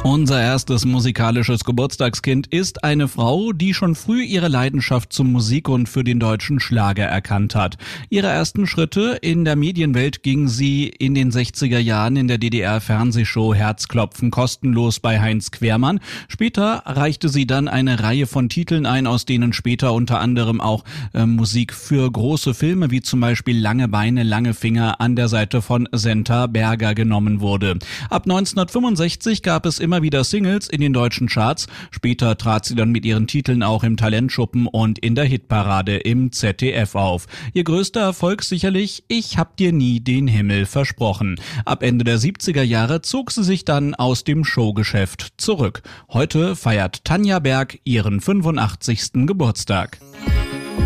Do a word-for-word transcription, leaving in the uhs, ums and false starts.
Unser erstes musikalisches Geburtstagskind ist eine Frau, die schon früh ihre Leidenschaft zur Musik und für den deutschen Schlager erkannt hat. Ihre ersten Schritte in der Medienwelt ging sie in den sechziger Jahren in der D D R-Fernsehshow Herzklopfen kostenlos bei Heinz Quermann. Später reichte sie dann eine Reihe von Titeln ein, aus denen später unter anderem auch äh, Musik für große Filme wie zum Beispiel Lange Beine, lange Finger an der Seite von Senta Berger genommen wurde. Ab neunzehnhundertfünfundsechzig gab es immer wieder Singles in den deutschen Charts. Später trat sie dann mit ihren Titeln auch im Talentschuppen und in der Hitparade im Z D F auf. Ihr größter Erfolg sicherlich Ich hab dir nie den Himmel versprochen. Ab Ende der siebziger Jahre zog sie sich dann aus dem Showgeschäft zurück. Heute feiert Tanja Berg ihren fünfundachtzigsten Geburtstag.